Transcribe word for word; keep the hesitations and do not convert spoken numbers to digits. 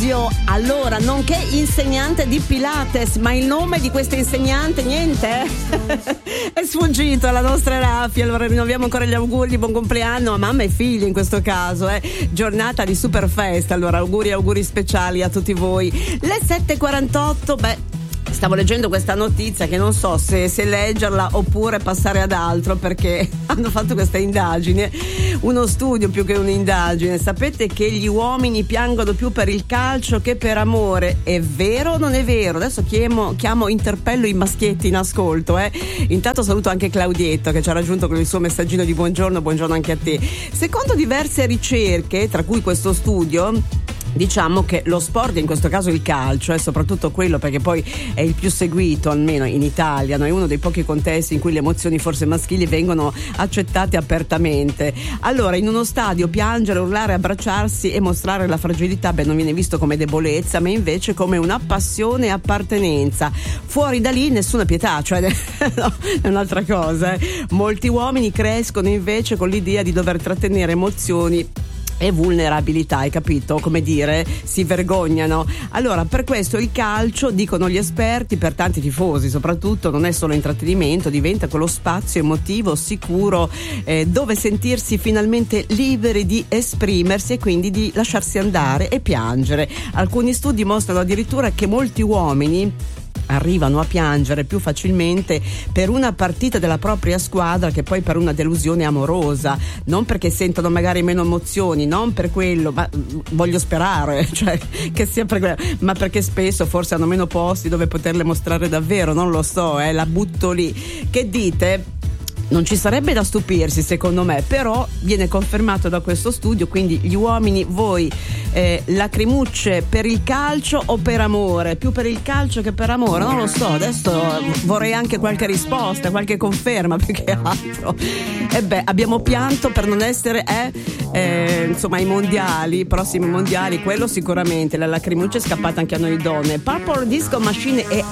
studio. Allora, nonché insegnante di Pilates, ma il nome di questa insegnante niente? È sfuggito alla nostra Raffi. Allora rinnoviamo ancora gli auguri di buon compleanno a mamma e figli in questo caso, eh. Giornata di super festa, allora auguri auguri speciali a tutti voi. Le sette e quarantotto, beh, stavo leggendo questa notizia che non so se, se leggerla oppure passare ad altro, perché hanno fatto questa indagine, uno studio più che un'indagine. Sapete che gli uomini piangono più per il calcio che per amore? È vero o non è vero? Adesso chiamo, chiamo interpello i maschietti in ascolto, eh. Intanto saluto anche Claudietto che ci ha raggiunto con il suo messaggino di buongiorno, buongiorno anche a te. Secondo diverse ricerche, tra cui questo studio, diciamo che lo sport, in questo caso il calcio, è soprattutto quello perché poi è il più seguito, almeno in Italia, no? È uno dei pochi contesti in cui le emozioni forse maschili vengono accettate apertamente. Allora, in uno stadio piangere, urlare, abbracciarsi e mostrare la fragilità, beh, non viene visto come debolezza, ma invece come una passione e appartenenza. Fuori da lì nessuna pietà, cioè no, è un'altra cosa, eh. Molti uomini crescono invece con l'idea di dover trattenere emozioni e vulnerabilità, hai capito? Come dire, si vergognano. Allora, per questo il calcio, dicono gli esperti, per tanti tifosi soprattutto, non è solo intrattenimento, diventa quello spazio emotivo sicuro eh, dove sentirsi finalmente liberi di esprimersi e quindi di lasciarsi andare e piangere. Alcuni studi mostrano addirittura che molti uomini arrivano a piangere più facilmente per una partita della propria squadra che poi per una delusione amorosa, non perché sentono magari meno emozioni, non per quello, ma voglio sperare, cioè che sia per quello, ma perché spesso forse hanno meno posti dove poterle mostrare davvero, non lo so, eh, la butto lì. Che dite? Non ci sarebbe da stupirsi secondo me, però viene confermato da questo studio, quindi gli uomini, voi eh, lacrimucce per il calcio o per amore? Più per il calcio che per amore? Non lo so, adesso vorrei anche qualche risposta, qualche conferma, perché altro. E beh, abbiamo pianto per non essere eh, eh, insomma ai mondiali, prossimi mondiali, quello sicuramente, la lacrimuccia è scappata anche a noi donne. Purple Disco Machine e